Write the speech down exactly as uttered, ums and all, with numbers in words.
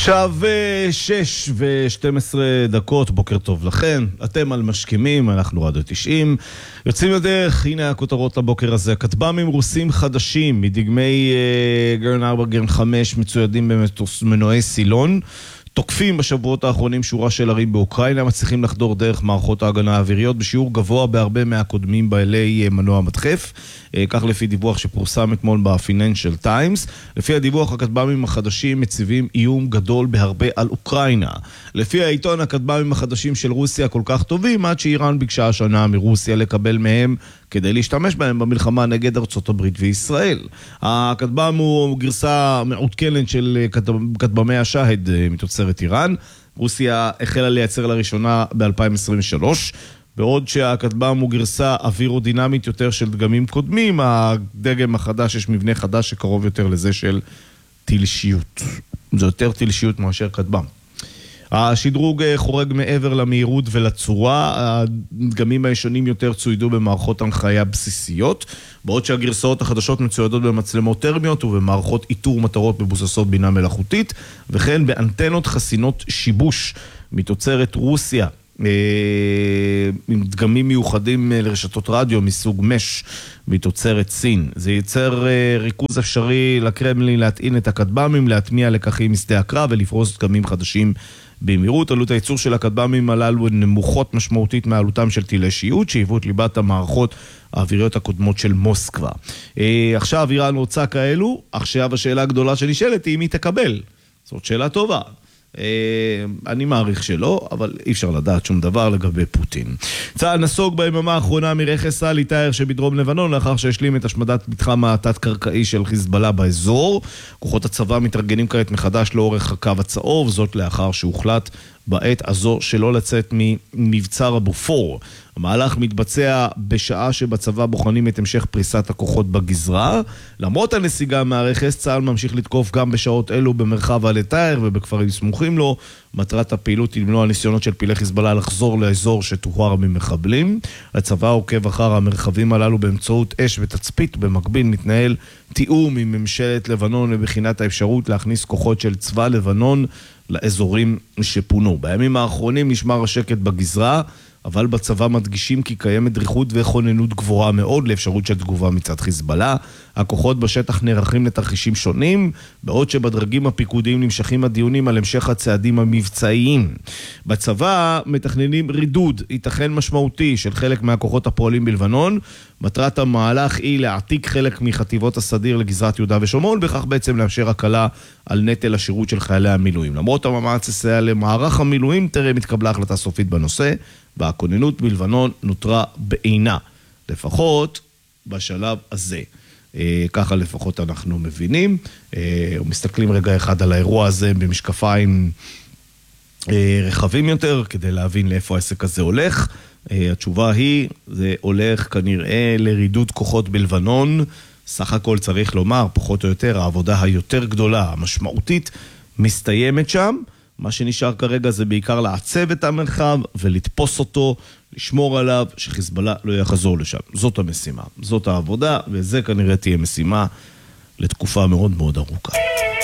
עכשיו שש ושתים עשרה דקות, בוקר טוב לכם, אתם על משכימים, אנחנו רדיו תשעים, יוצאים לדרך, הנה הכותרות לבוקר הזה, כטב"מים רוסים חדשים מדגמי uh, גרן ארבע, גרן חמש, מצוידים במנועי סילון, תוקפים בשבועות האחרונים שורה של ערים באוקראינה, מצליחים לחדור דרך מערכות ההגנה האוויריות בשיעור גבוה בהרבה מהקודמים בעלי מנוע מדחף, כך לפי דיווח שפורסם אתמול בפייננשל טיימס. לפי הדיווח, הכטב"מים החדשים מציבים איום גדול בהרבה על אוקראינה. לפי העיתון, הכטב"מים החדשים של רוסיה כל כך טובים, עד שאיראן ביקשה השנה מרוסיה לקבל מהם כדי להשתמש בהם במלחמה נגד ארצות הברית וישראל. הכטב"ם הוא גרסה מעודכנת של כטב"מי השהד מתוצרת איראן. רוסיה החלה לייצר לראשונה ב-אלפיים עשרים ושלוש, בעוד שהכטב"ם הוא גרסה אווירודינמית יותר של דגמים קודמים, הדגם החדש יש מבנה חדש שקרוב יותר לזה של תלשיות. זה יותר תלשיות מאשר כטב"ם. השדרוג חורג מעבר למהירות ולצורה, הדגמים הישנים יותר צוידו במערכות הנחיה בסיסיות, בעוד שהגרסאות החדשות מצוידות במצלמות טרמיות ובמערכות איתור מטרות מבוססות בינה מלאכותית, וכן באנטנות חסינות שיבוש מתוצרת רוסיה, עם דגמים מיוחדים לרשתות רדיו מסוג מש מתוצרת סין. זה ייצר ריכוז אפשרי לקרמלין להטעין את הכטב"מים, להטמיע לקחים משדה הקרב ולפרוס דגמים חדשים במהירות. עלות הייצור של הכטב"מים הללו נמוכות משמעותית מעלותם של טילי שיוט, שהיוו את ליבת המערכות האוויריות הקודמות של מוסקבה. עכשיו איראן רוצה כאלו, עכשיו השאלה הגדולה שנשאלת היא אם היא תקבל. זאת שאלה טובה. אני מעריך שלא, אבל אי אפשר לדעת שום דבר לגבי פוטין. צה"ל נסוג ביממה האחרונה מרכס אלי תאיר שבדרום לבנון, לאחר שהשלים את השמדת מתחם התת-קרקעי של חיזבאללה באזור. כוחות הצבא מתארגנים כעת מחדש לאורך הקו הצהוב, זאת לאחר שהוחלט בעת הזו שלא לצאת ממבצר הבופור. המהלך מתבצע בשעה שבצבא בוחנים את המשך פריסת הכוחות בגזרה. למרות הנסיגה מהרכס, צה"ל ממשיך לתקוף גם בשעות אלו במרחב אלי תאיר ובכפרים סמוכים לו. מטרת הפעילות היא למנוע ניסיונות של פעילי חיזבאללה לחזור לאזור שטוהר ממחבלים. הצבא עוקב אחר המרחבים הללו באמצעות אש ותצפית. במקביל מתנהל תיאום עם ממשלת לבנון לבחינת האפשרות להכניס כוחות של צבא לבנון לאזורים שפונו. בימים האחרונים נשמר השקט בגזרה, אבל בצבא מדגישים כי קיימת דריכות וכוננות גבוהה מאוד לאפשרות של תגובה מצד חיזבאללה. הכוחות בשטח נערכים לתרחישים שונים, בעוד שבדרגים הפיקודיים נמשכים הדיונים על המשך הצעדים המבצעיים. בצבא מתכננים רידוד, ייתכן משמעותי, של חלק מהכוחות הפועלים בלבנון. מטרת המהלך היא להעתיק חלק מחטיבות הסדיר לגזרת יהודה ושומרון, בכך בעצם לאפשר הקלה על נטל השירות של חיילי המילואים. למרות המאמץ לסייע למערך המילואים, טרם התקבלה החלטה סופית בנושא, והכוננות בלבנון נותרה בעינה, לפחות בשלב הזה. אה, ככה לפחות אנחנו מבינים, אה, ומסתכלים רגע אחד על האירוע הזה במשקפיים אה, רחבים יותר, כדי להבין לאיפה העסק הזה הולך. אה, התשובה היא, זה הולך כנראה לרידוד כוחות בלבנון, סך הכל צריך לומר, פחות או יותר, העבודה היותר גדולה, המשמעותית, מסתיימת שם. מה שנשאר כרגע זה בעיקר לעצב את המרחב ולתפוס אותו, לשמור עליו, שחיזבאללה לא יחזור לשם. זאת המשימה, זאת העבודה, וזה כנראה תהיה משימה לתקופה מאוד מאוד ארוכה.